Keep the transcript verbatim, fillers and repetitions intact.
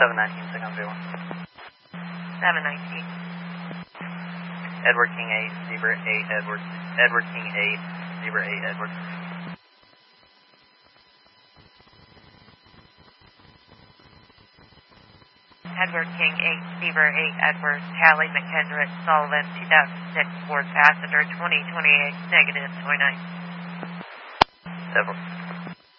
seven nineteen, second on zero one. seven nineteen. Edward King eight, Zebra eight, Edward, Edward King eight, Zebra eight, Edward. Edward King eight, Zebra eight, Edward, Callie McKendrick, Sullivan, two thousand six, Ford passenger, twenty twenty-eight, negative twenty-nine. Edward.